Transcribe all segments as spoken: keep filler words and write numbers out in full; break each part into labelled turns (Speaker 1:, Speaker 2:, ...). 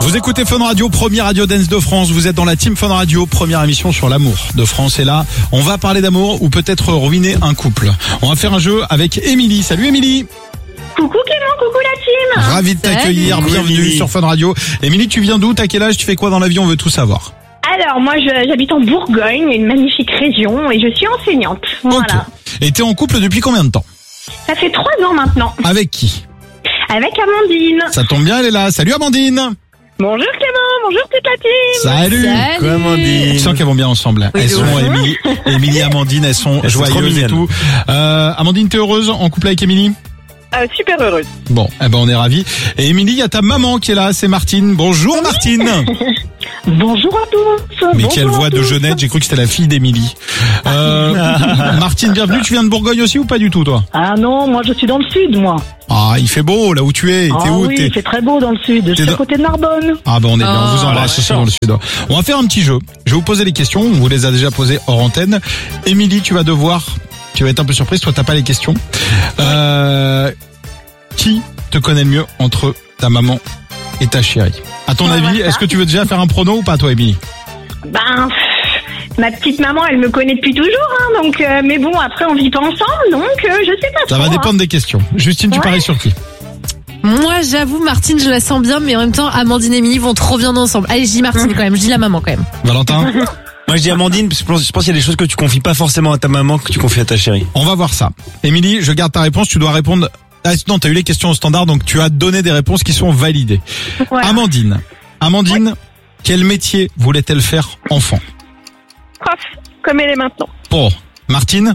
Speaker 1: Vous écoutez Fun Radio, première radio dance de France. Vous êtes dans la team Fun Radio, première émission sur l'amour de France. Et là, on va parler d'amour ou peut-être ruiner un couple. On va faire un jeu avec Émilie. Salut Émilie.
Speaker 2: Coucou Clément, coucou la team.
Speaker 1: Ravi de t'accueillir,
Speaker 3: Salut.
Speaker 1: bienvenue
Speaker 3: Émilie.
Speaker 1: sur Fun Radio. Émilie, tu viens d'où? T'as quel âge? Tu fais quoi dans la vie? On veut tout savoir.
Speaker 2: Alors moi je- j'habite en Bourgogne, une magnifique région, et je suis enseignante. Voilà.
Speaker 1: Ok. Et t'es en couple depuis combien de temps?
Speaker 2: Ça fait trois ans maintenant,
Speaker 1: Avec qui?
Speaker 2: avec Amandine.
Speaker 1: Ça tombe bien, elle est là. Salut Amandine.
Speaker 2: Bonjour Clément, bonjour toute la team.
Speaker 1: Salut.
Speaker 3: Salut.
Speaker 1: Je
Speaker 3: Amandine.
Speaker 1: sens qu'elles vont bien ensemble.
Speaker 3: Oui,
Speaker 1: Elles
Speaker 3: de
Speaker 1: sont
Speaker 3: ouf.
Speaker 1: Émilie, Émilie et Amandine, elles sont
Speaker 3: Elles sont trop
Speaker 1: joyeuses et
Speaker 3: mignonnes.
Speaker 1: tout. Euh, Amandine, t'es heureuse en couple avec Émilie?
Speaker 2: Euh, super heureuse.
Speaker 1: Bon, eh ben on est ravis. Et Émilie, il y a ta maman qui est là, c'est Martine. Bonjour Martine.
Speaker 2: Bonjour à tous.
Speaker 1: Mais
Speaker 2: Bonjour
Speaker 1: quelle
Speaker 2: à
Speaker 1: voix de
Speaker 2: tous.
Speaker 1: jeunette, j'ai cru que c'était la fille d'Émilie. Euh, Martine, bienvenue, tu viens de Bourgogne aussi ou pas du tout toi?
Speaker 4: Ah non, moi je suis dans le sud, moi.
Speaker 1: Ah, il fait beau là où tu es. T'es
Speaker 4: Ah
Speaker 1: où?
Speaker 4: oui,
Speaker 1: T'es-
Speaker 4: c'est très beau dans le sud. Je suis
Speaker 1: dans-
Speaker 4: à côté de Narbonne.
Speaker 1: Ah ben on est bien, on vous
Speaker 3: Oh,
Speaker 1: embrasse
Speaker 3: la
Speaker 1: aussi dans le sud. On va faire un petit jeu. Je vais vous poser les questions, on vous les a déjà posées hors antenne. Émilie, tu vas devoir, tu vas être un peu surprise, toi t'as pas les questions. Euh, qui te connaît le mieux entre ta maman et ta chérie? À ton
Speaker 2: On va
Speaker 1: avis,
Speaker 2: voir ça.
Speaker 1: est-ce que tu veux déjà faire un prono ou pas toi Émilie?
Speaker 2: Ben, pff, ma petite maman, elle me connaît depuis toujours, hein, donc. euh, mais bon, après on vit pas ensemble, donc euh, je sais pas.
Speaker 1: Ça
Speaker 2: trop,
Speaker 1: va
Speaker 2: hein.
Speaker 1: dépendre des questions. Justine, tu
Speaker 2: Ouais.
Speaker 1: paries sur qui?
Speaker 3: Moi, j'avoue, Martine, je la sens bien, mais en même temps, Amandine et Émilie vont trop bien ensemble. Allez, je dis Martine quand même, je dis la maman quand même.
Speaker 1: Valentin?
Speaker 5: Moi je dis Amandine, parce que je pense je pense qu'il y a des choses que tu confies pas forcément à ta maman que tu confies à ta chérie.
Speaker 1: On va voir ça. Émilie, je garde ta réponse, tu dois répondre. Ah, non, t'as eu les questions au standard, donc tu as donné des réponses qui sont validées.
Speaker 2: Voilà.
Speaker 1: Amandine. Amandine, quel métier voulait-elle faire enfant?
Speaker 2: Prof, comme elle est maintenant.
Speaker 1: Bon, Martine.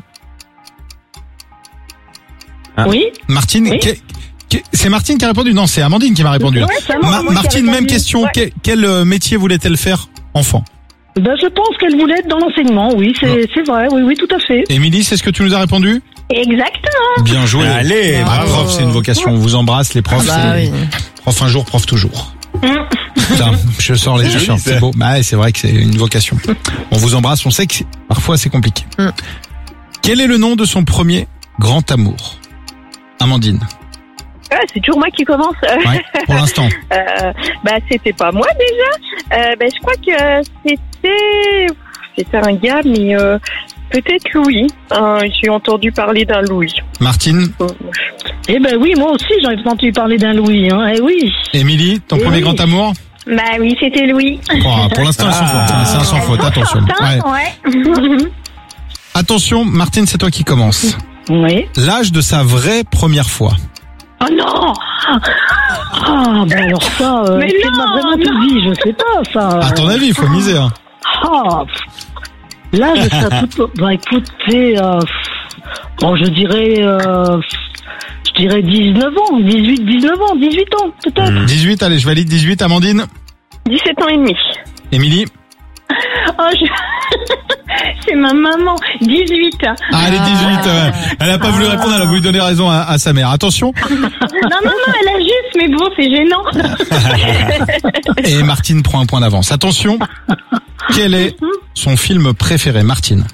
Speaker 5: Ah.
Speaker 4: Oui.
Speaker 1: Martine,
Speaker 4: Oui.
Speaker 1: que- que- c'est Martine qui a répondu? Non, c'est Amandine qui m'a répondu. là.
Speaker 4: Ouais, c'est moi,
Speaker 1: Ma-
Speaker 4: moi qui ai
Speaker 1: Martine, même
Speaker 4: répondu.
Speaker 1: question.
Speaker 4: Ouais.
Speaker 1: Que- quel euh, métier voulait-elle faire enfant?
Speaker 4: Ben, je pense qu'elle voulait être dans l'enseignement, oui, c'est c'est vrai, oui, oui, tout à fait.
Speaker 1: Émilie, c'est ce que tu nous as répondu?
Speaker 2: Exactement.
Speaker 1: Bien joué.
Speaker 5: Allez,
Speaker 1: Ah,
Speaker 5: bravo.
Speaker 1: prof, c'est une vocation. On vous embrasse, les profs.
Speaker 3: Bah
Speaker 1: c'est-
Speaker 3: oui.
Speaker 1: Prof un jour, prof toujours.
Speaker 2: Mm.
Speaker 1: Putain, je sors les
Speaker 5: Joli,
Speaker 1: jeux.
Speaker 5: ça.
Speaker 1: C'est beau. Bah, ouais, c'est vrai que c'est une vocation. On vous embrasse. On sait que c'est- parfois c'est compliqué.
Speaker 3: Mm.
Speaker 1: Quel est le nom de son premier grand amour? Amandine.
Speaker 2: Ouais, c'est toujours moi qui commence. Euh,
Speaker 1: Ouais, pour l'instant.
Speaker 2: euh, bah, c'était pas moi déjà. Euh, bah, je crois que c'était, c'était un gars, mais euh, peut-être Louis. Euh, j'ai entendu parler d'un Louis.
Speaker 1: Martine.
Speaker 4: Eh ben oui, moi aussi, j'en ai entendu parler d'un Louis, hein, eh oui.
Speaker 1: Émilie, ton
Speaker 4: Eh
Speaker 1: premier
Speaker 4: oui.
Speaker 1: grand amour?
Speaker 2: Bah oui, c'était Louis.
Speaker 1: Bon, pour l'instant, elles sont
Speaker 5: Ah.
Speaker 1: fortes. C'est un sans faute. Attention. Ouais.
Speaker 2: Ouais.
Speaker 1: Attention, Martine, c'est toi qui commence.
Speaker 4: Oui.
Speaker 1: L'âge de sa vraie première fois.
Speaker 4: Oh non. Ah, ben alors ça, euh,
Speaker 2: Mais
Speaker 4: est-ce qu'elle
Speaker 2: non,
Speaker 4: m'a vraiment
Speaker 2: non.
Speaker 4: tout dit, je sais pas, ça.
Speaker 1: À ton avis, il faut miser. Hein.
Speaker 4: Ah, pff. Là, je sais tout. Bah écoutez, euh, bon, je dirais, euh, je dirais dix-neuf ans, dix-huit, dix-neuf ans, dix-huit ans, peut-être.
Speaker 1: dix-huit, allez, je valide dix-huit. Amandine.
Speaker 2: dix-sept ans et demi.
Speaker 1: Émilie.
Speaker 2: Oh, je... c'est ma maman. dix-huit.
Speaker 1: Ah, elle est dix-huit. ouais. Elle a pas voulu répondre, elle a voulu donner raison à, à sa mère. Attention.
Speaker 2: Non, non, non, elle a juste, mais bon, c'est gênant.
Speaker 1: Et Martine prend un point d'avance. Attention. Quel est son film préféré, Martine?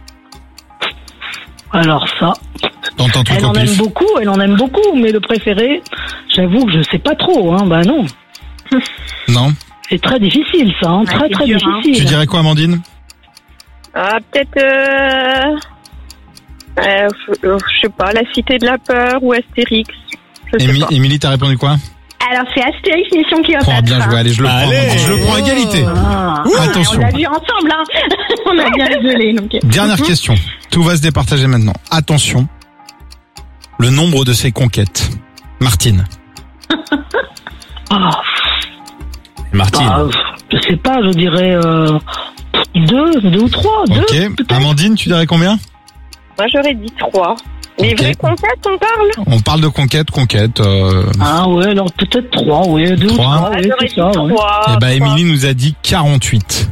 Speaker 4: Alors ça,
Speaker 1: Tente un truc
Speaker 4: elle
Speaker 1: au
Speaker 4: en aime
Speaker 1: pif.
Speaker 4: beaucoup, elle en aime beaucoup, mais le préféré, j'avoue que je sais pas trop, hein, bah non.
Speaker 1: Non.
Speaker 4: C'est très difficile, ça, hein, très
Speaker 2: c'est
Speaker 4: très
Speaker 2: dur, hein.
Speaker 4: difficile.
Speaker 1: Tu dirais quoi, Amandine?
Speaker 2: Ah, peut-être, euh... euh, je euh, je sais pas, La Cité de la Peur ou Astérix. Je sais
Speaker 1: Émi-
Speaker 2: pas.
Speaker 1: Émilie, t'as répondu quoi?
Speaker 2: Alors, c'est Astérix Mission
Speaker 1: Oh,
Speaker 2: Cléopâtre.
Speaker 1: bien joué. Allez, je le prends.
Speaker 5: Allez.
Speaker 1: Amandine. Je le prends à égalité.
Speaker 4: Ah,
Speaker 2: Ouais,
Speaker 1: Attention.
Speaker 2: on l'a vu ensemble, hein. On a bien rigolé, donc.
Speaker 1: Dernière question. Tout va se départager maintenant. Attention. Le nombre de ses conquêtes. Martine.
Speaker 4: ah,
Speaker 5: Martine.
Speaker 4: ah, je sais pas, je dirais euh, deux, deux ou trois, deux,
Speaker 1: Ok.
Speaker 4: peut-être.
Speaker 1: Amandine, tu dirais combien?
Speaker 2: Moi, j'aurais dit trois. Les
Speaker 1: Ok.
Speaker 2: vraies conquêtes, on parle?
Speaker 1: On parle de conquête, conquête. Euh...
Speaker 4: Ah ouais, alors peut-être trois, ouais, deux ou
Speaker 1: Trois.
Speaker 4: trois,
Speaker 2: Ah,
Speaker 4: ouais,
Speaker 2: j'aurais
Speaker 4: c'est
Speaker 2: dit
Speaker 4: ça, ouais.
Speaker 2: trois.
Speaker 1: Eh ben,
Speaker 2: trois.
Speaker 1: Émilie nous a dit quarante-huit.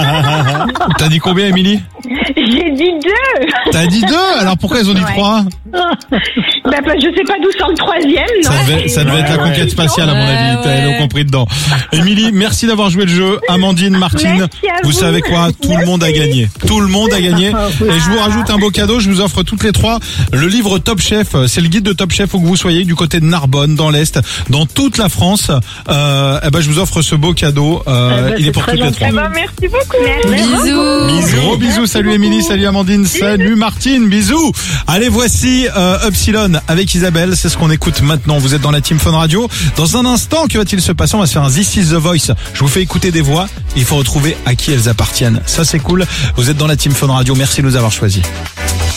Speaker 1: T'as dit combien, Émilie?
Speaker 2: J'ai dit deux.
Speaker 1: T'as dit deux? Alors pourquoi ils ont dit
Speaker 2: Ouais.
Speaker 1: trois?
Speaker 6: Bah, bah, je sais pas d'où sort le troisième, non.
Speaker 1: Ça devait, ça devait être la conquête spatiale, à mon avis.
Speaker 3: Ouais,
Speaker 1: T'as
Speaker 3: ouais.
Speaker 1: compris dedans. Émilie, merci d'avoir joué le jeu. Amandine, Martine,
Speaker 2: Merci à
Speaker 1: vous
Speaker 2: vous.
Speaker 1: savez quoi? Tout le monde a gagné. Tout le monde a gagné. Et je vous rajoute un beau cadeau. Je vous offre toutes les trois le livre Top Chef. C'est le guide de Top Chef où que vous soyez du côté de Narbonne, dans l'Est, dans toute la France. Euh, eh ben, je vous offre ce beau cadeau. Euh,
Speaker 4: Eh ben,
Speaker 1: il est
Speaker 4: c'est
Speaker 1: pour
Speaker 4: très
Speaker 1: toutes les
Speaker 4: gentil.
Speaker 1: trois.
Speaker 2: Eh ben, merci beaucoup.
Speaker 3: Bisous.
Speaker 1: Gros bisous, salut Émilie, salut Amandine, salut Martine, bisous. Allez, voici euh, Upsilon avec Isabelle, c'est ce qu'on écoute maintenant. Vous êtes dans la Team Fun Radio. Dans un instant, que va-t-il se passer? On va se faire un This is the Voice. Je vous fais écouter des voix, il faut retrouver à qui elles appartiennent. Ça c'est cool. Vous êtes dans la Team Fun Radio, merci de nous avoir choisis.